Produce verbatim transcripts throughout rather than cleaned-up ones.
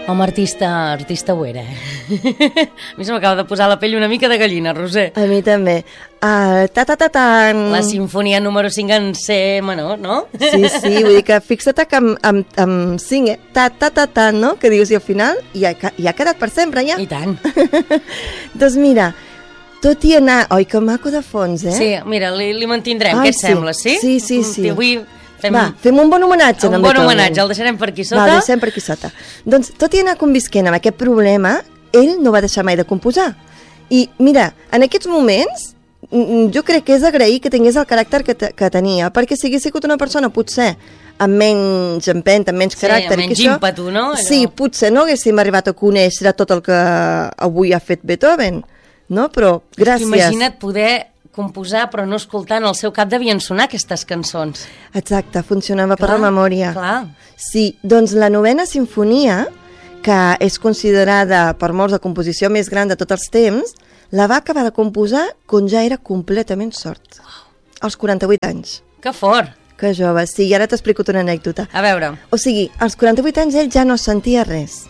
Home, artista, artista ho era. A mi se m'acaba de posar la pell una mica de gallina, Roser. A mi també. Uh, ta, ta, ta, tan. La sinfonia número cinc en C menor, no? Sí, sí, vull dir que fixa't que amb, amb, amb cinc, eh? Ta, ta, ta, ta, no? Que dius, i al final ja, ja ha quedat per sempre, ja. I tant. Doncs mira, tot i anar... Oi, que maco de fons, eh? Sí, mira, li, li mantindrem, Ai, què et sí. sembla, sí? Sí, sí, sí. Avui fem... Va, fem un bon homenatge. Un bon homenatge, el deixarem per aquí sota. Va, el deixem per aquí sota. Doncs, tot i anar convisquent amb aquest problema, ell no va deixar mai de composar. I, mira, en aquests moments, jo crec que és agrair que tingués el caràcter que, que tenia, perquè si hagués sigut una persona, potser, amb menys empenta, amb menys sí, caràcter... amb menys això, ímpetu, no? Allò... Sí, potser no haguéssim arribat a conèixer tot el que avui ha fet Beethoven, no? Però, gràcies. Imagina't poder composar però no escoltar, en el seu cap devien sonar aquestes cançons. Exacte, funcionava Clar, per la memòria. Clar. Sí, doncs la novena sinfonia, que és considerada per molts la composició més gran de tots els temps, la va acabar de composar quan ja era completament sord. Als quaranta-vuit anys. Que fort. Que jove, sí, i ara t'explico una anècdota. A veure. O sigui, als quaranta-vuit anys ell ja no sentia res.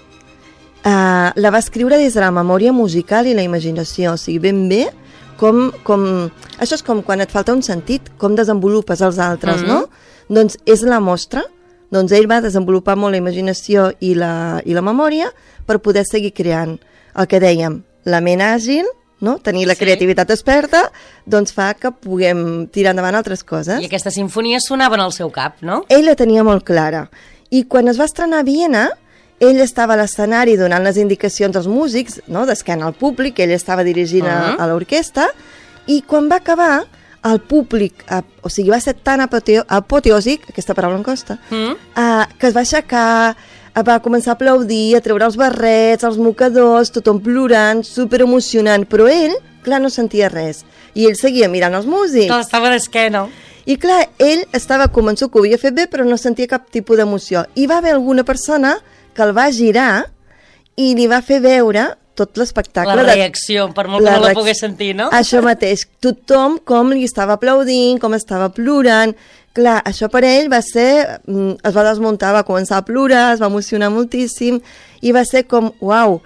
Uh, la va escriure des de la memòria musical i la imaginació, o sigui, ben bé, com, com... Això és com quan et falta un sentit, com desenvolupes els altres, mm-hmm. no? Doncs és la mostra, doncs ell va desenvolupar molt la imaginació i la, i la memòria per poder seguir creant. El que dèiem, la ment àgil, no? Tenir la sí. creativitat experta, doncs fa que puguem tirar endavant altres coses. I aquesta sinfonia sonava en el seu cap, no? Ell la tenia molt clara. I quan es va estrenar a Viena, ell estava a l'escenari donant les indicacions als músics, no? D'esquena al públic, ell estava dirigint uh-huh. a, a l'orquestra, i quan va acabar, el públic, eh, o sigui, va ser tan apoteo, apoteòsic, aquesta paraula em costa, uh-huh. eh, que es va aixecar, va començar a aplaudir, a treure els barrets, els mocadors, tothom plorant, superemocionant, però ell, clar, no sentia res. I ell seguia mirant els músics. Clar, estava d'esquena. I clar, ell estava convençut que ho havia fet bé, però no sentia cap tipus d'emoció. I va haver alguna persona que el va girar i li va fer veure tot l'espectacle. La reacció, per molt que no la pogués sentir, no? Això mateix, tothom com li estava aplaudint, com estava plorant. Clar, això per ell va ser... Es va desmuntar, va començar a plorar, es va emocionar moltíssim i va ser com, uau,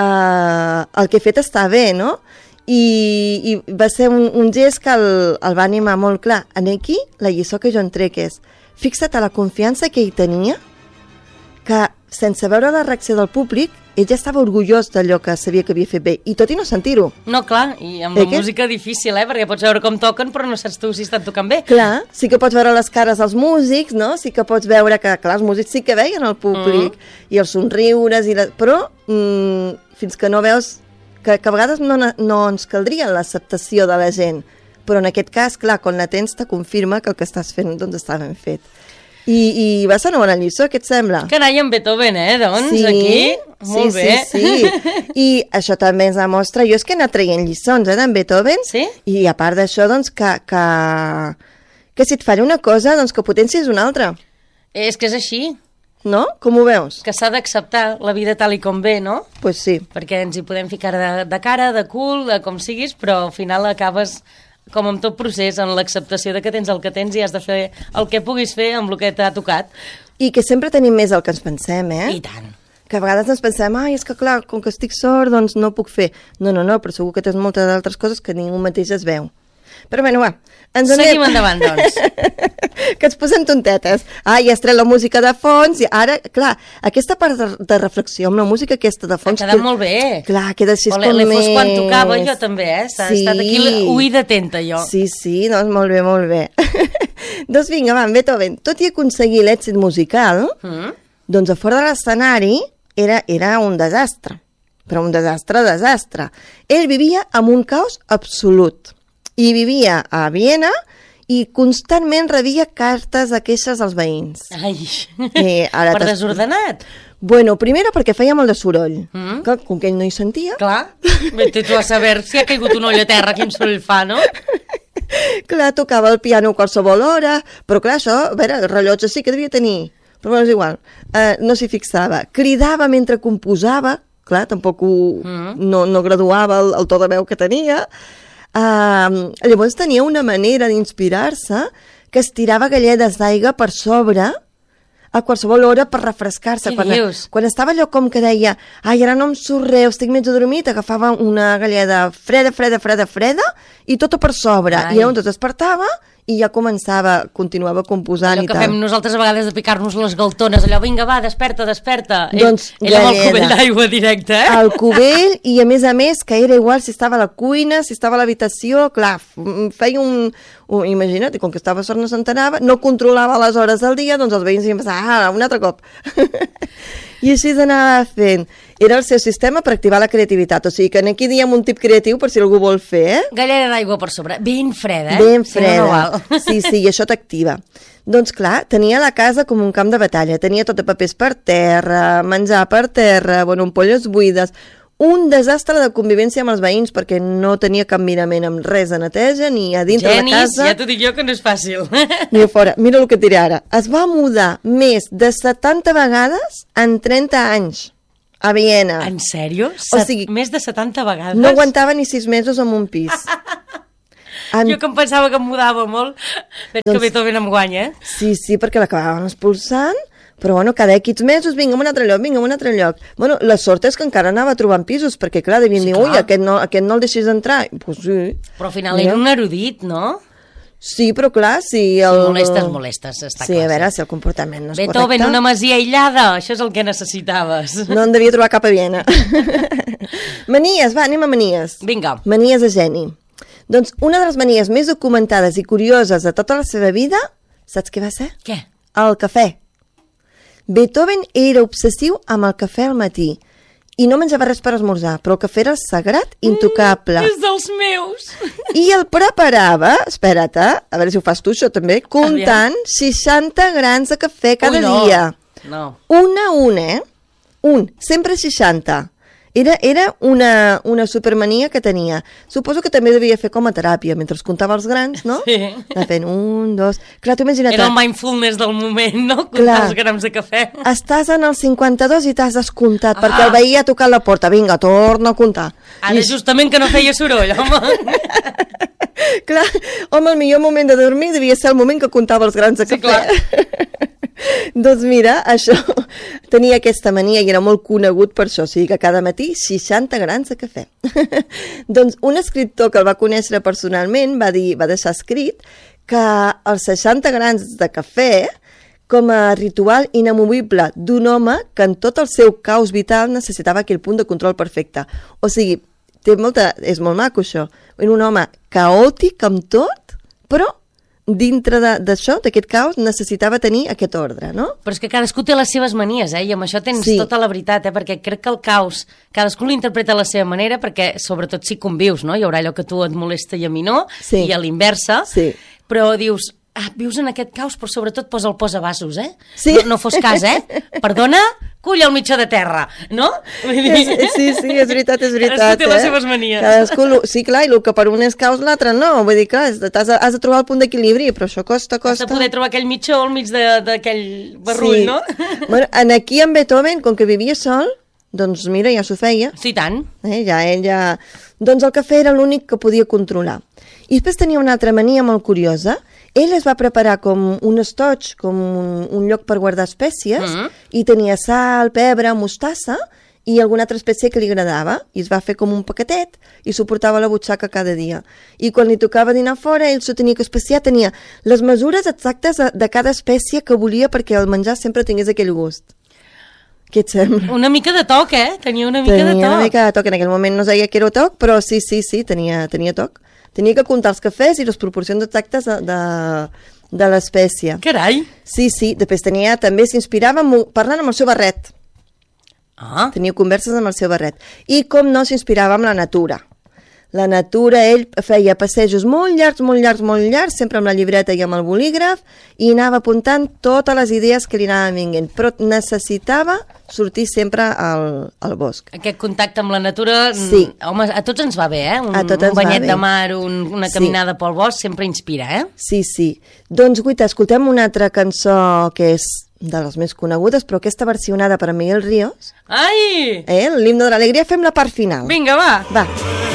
uh, el que he fet està bé, no? I, i va ser un, un gest que el, el va animar molt clar. En aquí, la lliçó que jo en trec és, fixa't a la confiança que ell tenia, que sense veure la reacció del públic, ell ja estava orgullós d'allò que sabia que havia fet bé, i tot i no sentir-ho. No, clar, i amb la eh, música difícil, eh? Perquè pots veure com toquen, però no saps tu si estan tocant bé. Clar, sí que pots veure les cares dels músics, no? Sí que pots veure que, clar, els músics sí que veien el públic, mm. i els somriures, i la... però mm, fins que no veus que, que a vegades no, no ens caldria l'acceptació de la gent, però en aquest cas, clar, quan la tens te confirma que el que estàs fent doncs està ben fet. I, i va ser una bona lliçó, què et sembla? Carai, en Beethoven, eh, doncs, sí, aquí, molt sí, bé. Sí, sí, i això també ens demostra, jo és que he anat traient lliçons, eh, d'en Beethoven, sí? I a part d'això, doncs, que, que, que si et falla una cosa, doncs que potencies una altra. És que és així. No? Com ho veus? Que s'ha d'acceptar la vida tal i com ve, no? Pues sí. Perquè ens hi podem ficar de, de cara, de cul, de com siguis, però al final acabes... com en tot procés, en l'acceptació de que tens el que tens i has de fer el que puguis fer amb el que t'ha tocat. I que sempre tenim més el que ens pensem, eh? I tant. Que a vegades ens pensem, ai, és que clar, com que estic sort, doncs no puc fer. No, no, no, però segur que tens moltes altres coses que ningú mateix es veu. Però bueno, va. Ens Seguim anem... endavant, doncs. Que ens posem tontetes. Ah, ja has tret la música de fons i ara, clar, aquesta part de, de reflexió amb la música aquesta de fons... Ha quedat que... molt bé. Clar, queda així com més... més... quan tocava jo també, eh? S'ha sí. estat aquí oïda atenta, jo. Sí, sí, doncs molt bé, molt bé. Doncs vinga, va, Beethoven, tot i aconseguir l'èxit musical, mm. doncs a fora de l'escenari era, era un desastre. Però un desastre, desastre. Ell vivia amb un caos absolut. I vivia a Viena i constantment rebia cartes de queixes als veïns. Ai, eh, ara per desordenat. Bueno, primera perquè feia molt de soroll, mm. que, com que ell no hi sentia. Clar, vete tu a saber si ha caigut un ull a terra, quin soroll fa, no? Clar, tocava el piano a qualsevol hora, però clar, això, a veure, el rellotge sí que devia tenir, però bueno, és igual, uh, no s'hi fixava. Cridava mentre composava, clar, tampoc ho, mm. no, no graduava el, el to de veu que tenia. Uh, llavors tenia una manera d'inspirar-se que estirava galledes d'aigua per sobre a qualsevol hora per refrescar-se. Què Quan, dius? quan estava allò com que deia ai, ara no em surt res, estic mig adormit, agafava una galleda freda, freda, freda, freda, i tota per sobre. Ai. I llavors es despertava i ja començava, continuava composant Allò i que tal. fem nosaltres a vegades de picar-nos les galtones, allò, vinga, va, desperta, desperta. Doncs, ell, ell amb el galleda. cubell d'aigua directe, eh? El cubell, i a més a més que era igual si estava a la cuina, si estava a l'habitació, clar, f- feia un, un... Imagina't, i com que estava sort no s'entenava, no controlava les hores del dia, doncs els veïns ian pensant, ah, un altre cop. I així s'anava fent. Era el seu sistema per activar la creativitat, o sigui que aquí diem un tip creatiu per si algú vol fer, eh? Galleda d'aigua per sobre, ben freda, eh? Ben Si no, no freda. val. Sí, sí, i això t'activa. Doncs clar, tenia la casa com un camp de batalla, tenia tot de papers per terra, menjar per terra, bueno, ampolles buides, un desastre de convivència amb els veïns perquè no tenia cap mirament amb res de neteja, ni a dintre Genis, de casa, ja t'ho dic jo que no és fàcil. ni a fora. Mira el que et diré ara. Es va mudar més de setanta vegades en trenta anys a Viena. En sèrio? O sigui, Més de setanta vegades? No aguantava ni sis mesos en un pis. En... Jo que em pensava que em mudava molt. Veig Doncs- que Beethoven em guanya, eh? Sí, sí, perquè l'acabaven expulsant, però bueno, cada X mesos, vinga a un altre lloc, vinga a un altre lloc. Bueno, la sort és que encara anava trobant pisos, perquè clar, devien Sí, dir, clar. ui, aquest no, aquest no el deixis entrar. I, Pues sí. Però al final Mira. era un erudit, no? Sí, però clar, si el... Si molestes, molestes, està sí, clar. a veure, si el comportament no és Beethoven, correcte... una masia aïllada, això és el que necessitaves. No en devia trobar cap a Viena. Manies, va, anem a manies. Vinga. Manies de geni. Doncs una de les manies més documentades i curioses de tota la seva vida, saps què va ser? Què? El cafè. Beethoven era obsessiu amb el cafè al matí i no menjava res per esmorzar, però el cafè era sagrat, intocable. És dels meus. I el preparava, espera't, eh? A veure si ho fas tu, això també, comptant seixanta grans de cafè cada Ui, no. dia. No. Un a un, eh? Un, sempre seixanta. Era, era una, una supermania que tenia. Suposo que també devia fer com a teràpia, mentre es comptava els grans, no? Sí. Anava fent un, dos... Clar, tu imagina't... Era el mindfulness del moment, no? Comptar Clar. els grams de cafè. Estàs en el cinquanta-dos i t'has descomptat, Ah. perquè el veí ha tocat la porta. Vinga, torna a comptar. Ara, justament que no feia soroll, home. Clar, home, el millor moment de dormir devia ser el moment que comptava els grans de Sí, cafè. Doncs mira, això tenia aquesta mania i era molt conegut per això, o sigui que cada matí seixanta grans de cafè. Doncs un escriptor que el va conèixer personalment va dir, va deixar escrit que els seixanta grans de cafè com a ritual inamovible d'un home que en tot el seu caos vital necessitava aquell punt de control perfecte. O sigui, té molta, és molt maco això. Era un home caòtic amb tot, però dintre d'això, d'aquest caos, necessitava tenir aquest ordre, no? Però és que cadascú té les seves manies, eh? I amb això tens Sí. tota la veritat, eh? Perquè crec que el caos, cadascú l'interpreta a la seva manera, perquè sobretot si convius, no? Hi haurà allò que a tu et molesta i a mi no, Sí. i a l'inversa, Sí. però dius, ah, vius en aquest caos, però sobretot posa el posavasos, eh? Sí. No, no fos cas, eh? Perdona, cull al mitjà de terra, no? Vull dir... És, sí, sí, és veritat, és veritat. Cadascú té les eh? seves manies. Cadascú, lo- sí, clar, i el que per un és caos, l'altre no. Vull dir, clar, has de, has de trobar el punt d'equilibri, però això costa, Has costa. de poder trobar aquell mitjó al mig de- d'aquell barrull, no? Bueno, en aquí en Beethoven, com que vivia sol, doncs mira, ja s'ho feia. Sí, tant. Eh, ja, ell ja... Doncs el cafè era l'únic que podia controlar. I després tenia una altra mania molt curiosa. Ell es va preparar com un estoig, com un, un lloc per guardar espècies, Mhm. i tenia sal, pebre, mostassa i alguna altra espècie que li agradava, i es va fer com un paquetet i s'ho portava a la butxaca cada dia. I quan li tocava dinar fora, ell s'ho tenia que especiar, tenia les mesures exactes de, de cada espècie que volia perquè el menjar sempre tingués aquell gust. Què et sembla? Una mica de toc, eh? Tenia una mica Tenia de toc. una mica de toc, en aquell moment no sabia que era toc, però sí, sí, sí, tenia, tenia toc. Tenia que comptar els cafès i les proporcions exactes de, de, de l'espècie. Carai. Sí, sí, després tenia, també s'inspirava mo- parlant amb el seu barret. Ah, Tenia converses amb el seu barret. I com no s'inspirava amb la natura. La natura, ell feia passejos molt llargs, molt llargs, molt llargs, sempre amb la llibreta i amb el bolígraf, i anava apuntant totes les idees que li anaven vinguent, però necessitava sortir sempre al, al bosc. aquest contacte amb la natura, mm, Sí. home, a tots ens va bé, eh? Un, A tots un ens va banyet bé. de mar, un, una Sí. caminada pel bosc, sempre inspira, eh? Sí, sí. Doncs, guita, escoltem una altra cançó que és de les més conegudes, però aquesta versionada per Miguel Ríos, Ai! eh? L'himne de l'alegria, fem la part final. Vinga, va! Va.